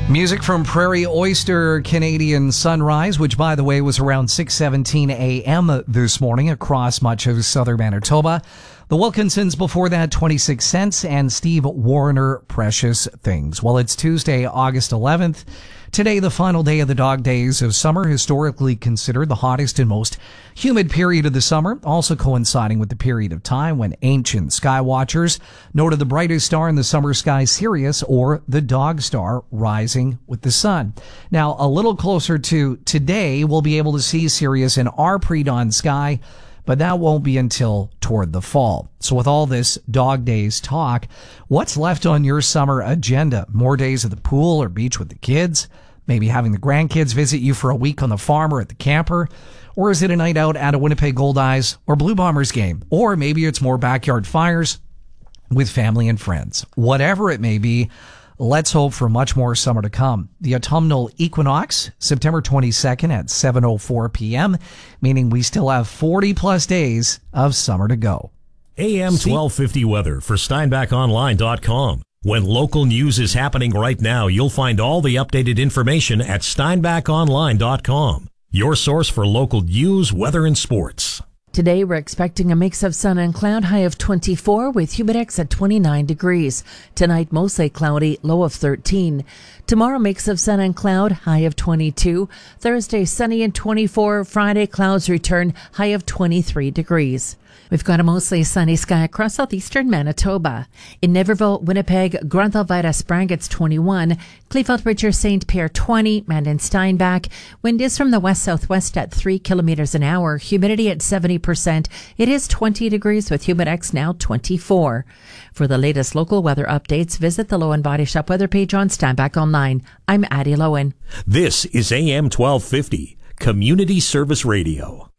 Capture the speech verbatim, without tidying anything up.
Music from Prairie Oyster Canadian Sunrise, which, by the way, was around six seventeen a.m. this morning across much of southern Manitoba. The Wilkinsons before that, twenty-six cents, and Steve Warner, Precious Things. Well, it's Tuesday, August eleventh. Today, the final day of the dog days of summer, historically considered the hottest and most humid period of the summer, also coinciding with the period of time when ancient sky watchers noted the brightest star in the summer sky, Sirius, or the dog star, rising with the sun. Now, a little closer to today, we'll be able to see Sirius in our pre-dawn sky, but that won't be until toward the fall. So with all this dog days talk, what's left on your summer agenda? More days at the pool or beach with the kids? Maybe having the grandkids visit you for a week on the farm or at the camper? Or is it a night out at a Winnipeg Goldeyes or Blue Bombers game? Or maybe it's more backyard fires with family and friends. Whatever it may be, let's hope for much more summer to come. The autumnal equinox, September twenty-second at seven oh four p.m., meaning we still have forty plus days of summer to go. A M twelve fifty weather for Steinbach Online dot com. When local news is happening right now, you'll find all the updated information at Steinbach Online dot com. Your source for local news, weather, and sports. Today, we're expecting a mix of sun and cloud, high of twenty-four, with humidex at twenty-nine degrees. Tonight, mostly cloudy, low of thirteen. Tomorrow, mix of sun and cloud, high of twenty-two. Thursday, sunny and twenty-four. Friday, clouds return, high of twenty-three degrees. We've got a mostly sunny sky across southeastern Manitoba. In Niverville, Winnipeg, Grunthal-Vida, Sprang, it's twenty-one. Kleefeld, Richard, Saint Pierre, twenty. Mandan, Steinbach. Wind is from the west-southwest at three kilometers an hour. Humidity at seventy percent. It is twenty degrees with humidex now twenty-four. For the latest local weather updates, visit the Lowen Body Shop weather page on Steinbach Online. I'm Addie Lowen. This is A M twelve fifty, Community Service Radio.